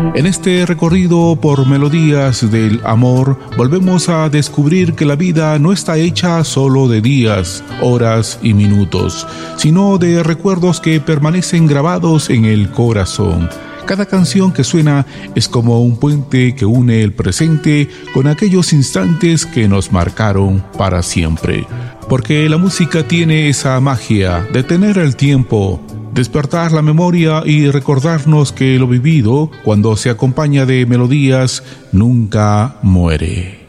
En este recorrido por melodías del amor, volvemos a descubrir que la vida no está hecha solo de días, horas y minutos, sino de recuerdos que permanecen grabados en el corazón. Cada canción que suena es como un puente que une el presente con aquellos instantes que nos marcaron para siempre. Porque la música tiene esa magia de tener el tiempo, despertar la memoria y recordarnos que lo vivido, cuando se acompaña de melodías, nunca muere.